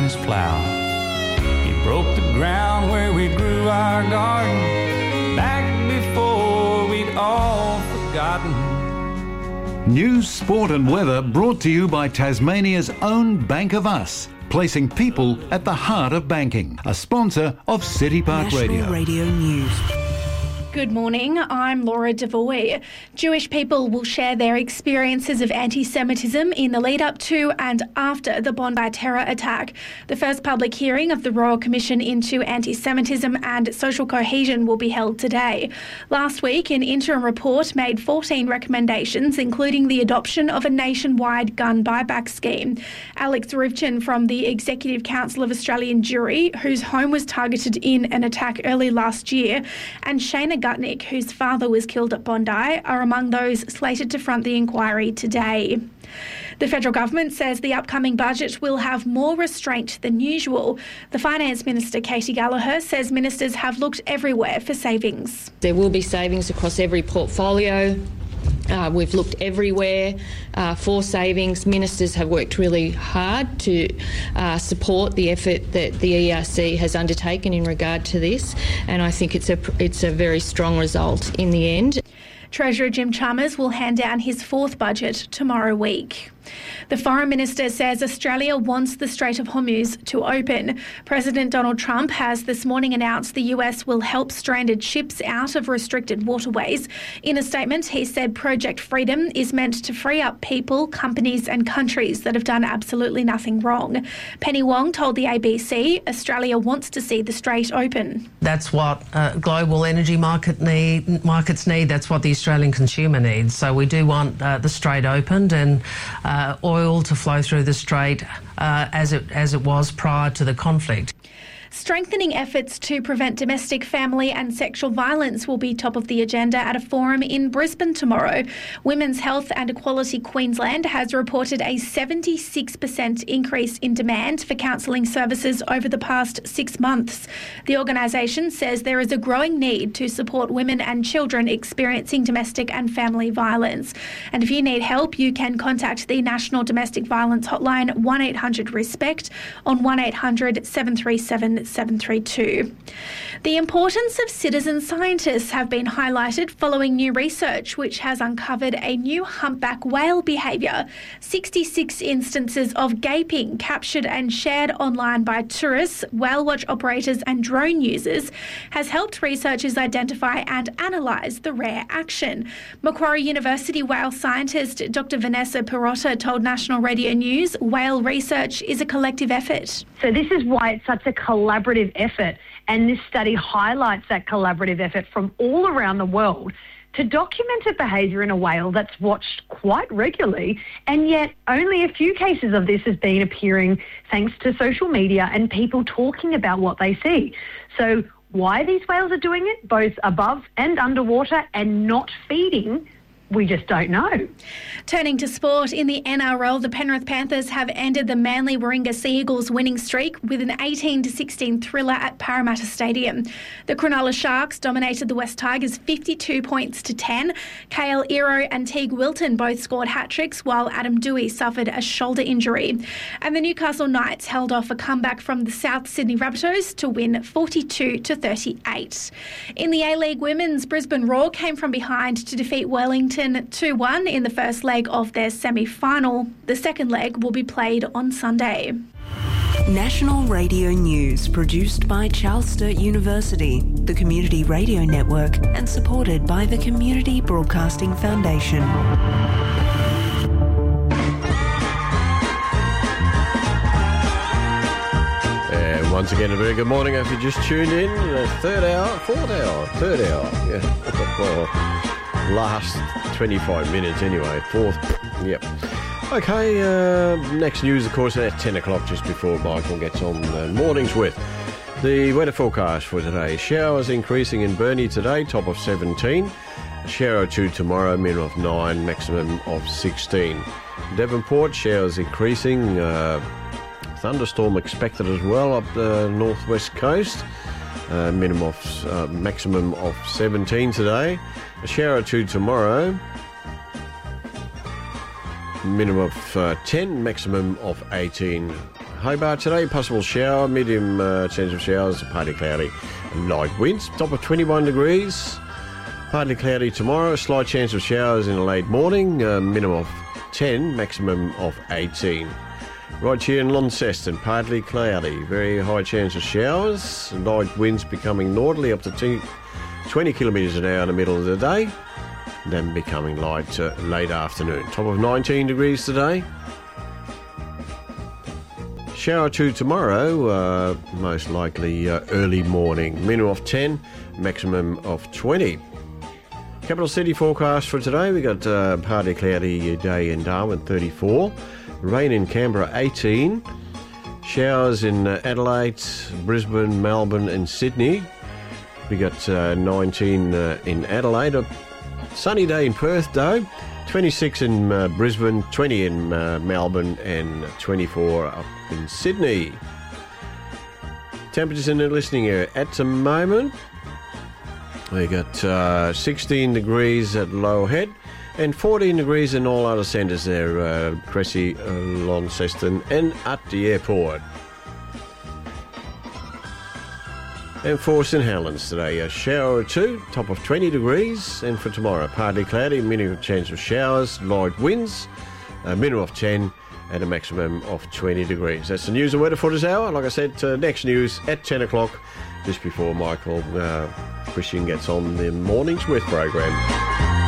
his plow. He broke the ground where we grew our garden, back before we'd all forgotten. News, sport and weather brought to you by Tasmania's own Bank of Us, placing people at the heart of banking. A sponsor of City Park Radio. National Radio News. Good morning, I'm Laura Devoy. Jewish people will share their experiences of anti-Semitism in the lead up to and after the Bondi terror attack. The first public hearing of the Royal Commission into Anti-Semitism and Social Cohesion will be held today. Last week, an interim report made 14 recommendations, including the adoption of a nationwide gun buyback scheme. Alex Rivchin from the Executive Council of Australian Jewry, whose home was targeted in an attack early last year, and Shana Gutnick, whose father was killed at Bondi, are among those slated to front the inquiry today. The federal government says the upcoming budget will have more restraint than usual. The Finance Minister, Katie Gallagher, says ministers have looked everywhere for savings. There will be savings across every portfolio. We've looked everywhere for savings. Ministers have worked really hard to support the effort that the ERC has undertaken in regard to this, and I think it's a very strong result in the end. Treasurer Jim Chalmers will hand down his fourth budget tomorrow week. The Foreign Minister says Australia wants the Strait of Hormuz to open. President Donald Trump has this morning announced the US will help stranded ships out of restricted waterways. In a statement, he said Project Freedom is meant to free up people, companies and countries that have done absolutely nothing wrong. Penny Wong told the ABC Australia wants to see the Strait open. That's what global energy markets need. That's what the Australian consumer needs. So we do want the Strait opened and oil to flow through the Strait as it was prior to the conflict. Strengthening efforts to prevent domestic, family and sexual violence will be top of the agenda at a forum in Brisbane tomorrow. Women's Health and Equality Queensland has reported a 76% increase in demand for counselling services over the past 6 months. The organisation says there is a growing need to support women and children experiencing domestic and family violence. And if you need help, you can contact the National Domestic Violence Hotline 1800-RESPECT on 1800 737 732. The importance of citizen scientists have been highlighted following new research which has uncovered a new humpback whale behaviour. 66 instances of gaping captured and shared online by tourists, whale watch operators and drone users has helped researchers identify and analyse the rare action. Macquarie University whale scientist Dr. Vanessa Perotta told National Radio News whale research is a collective effort. So this is why it's such a collaborative effort, and this study highlights that collaborative effort from all around the world to document a behaviour in a whale that's watched quite regularly, and yet only a few cases of this has been appearing thanks to social media and people talking about what they see. So why these whales are doing it, both above and underwater, and not feeding, we just don't know. Turning to sport, in the NRL, the Penrith Panthers have ended the Manly Warringah Sea Eagles winning streak with an 18-16 thriller at Parramatta Stadium. The Cronulla Sharks dominated the West Tigers 52 points to 10. Kale Iro and Teague Wilton both scored hat-tricks, while Adam Dewey suffered a shoulder injury. And the Newcastle Knights held off a comeback from the South Sydney Rabbitohs to win 42-38. In the A-League Women's, Brisbane Roar came from behind to defeat Wellington 2-1 in the first leg of their semi-final. The second leg will be played on Sunday. National Radio News, produced by Charles Sturt University, the Community Radio Network, and supported by the Community Broadcasting Foundation. And once again, a very good morning if you just tuned in. Third hour. Yeah. Well, last 25 minutes anyway. Fourth. Yep. Okay, next news, of course, at 10 o'clock, just before Michael gets on mornings with. The weather forecast for today. Showers increasing in Burnie today, top of 17. A shower or two tomorrow, minimum of 9, maximum of 16. Devonport, showers increasing. Thunderstorm expected as well up the northwest coast. Maximum of 17 today. A shower or two tomorrow. Minimum of 10, maximum of 18. Hobart today, possible shower, medium chance of showers, partly cloudy and light winds. Top of 21 degrees. Partly cloudy tomorrow, slight chance of showers in the late morning, minimum of 10, maximum of 18. Right here in Launceston, partly cloudy, very high chance of showers, light winds becoming northerly up to 20 kilometres an hour in the middle of the day, then becoming light late afternoon. Top of 19 degrees today. Shower 2 tomorrow, most likely early morning, minimum of 10, maximum of 20. Capital City forecast for today, we got partly cloudy day in Darwin, 34. Rain in Canberra, 18. Showers in Adelaide, Brisbane, Melbourne and Sydney. We got 19 in Adelaide. A sunny day in Perth, though. 26 in Brisbane, 20 in Melbourne and 24 up in Sydney. Temperatures in the listening area at the moment. We got 16 degrees at Low Head and 14 degrees in all other centres there, Cressy, Launceston and at the airport. And for St Helens today, a shower or 2, top of 20 degrees. And for tomorrow, partly cloudy, minimum chance of showers, light winds, a minimum of 10 and a maximum of 20 degrees. That's the news and weather for this hour. Like I said, next news at 10 o'clock, just before Michael Christian gets on the Mornings With program.